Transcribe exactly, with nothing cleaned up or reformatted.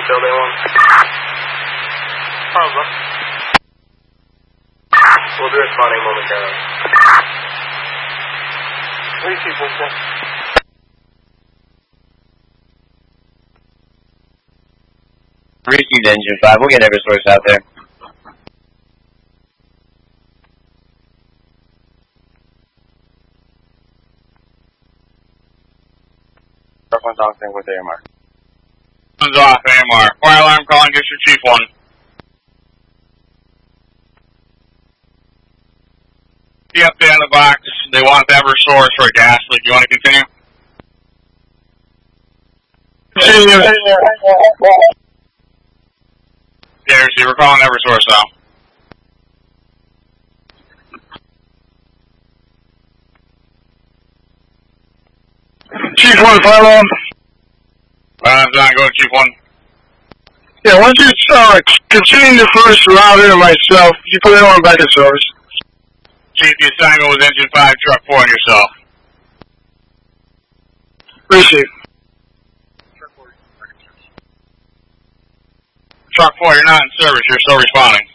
building one. Pause. We'll be responding momentarily. Three people, sir. Received engine five. We'll get Eversource out there. One's off there with A M R. One's off A M R. Fire alarm calling District Chief one. The update on the box. They want the Eversource for a gas leak. You want to continue? Continue. Yeah, receiver. We're calling Eversource now. Chief one, fire alarm. Uh, John, go to Chief one. Yeah, once you uh, continue the first router and myself, you put it on back of service. Chief, the assignment was engine five, truck four, and yourself. Receive. Truck four, you're not in service. You're still responding.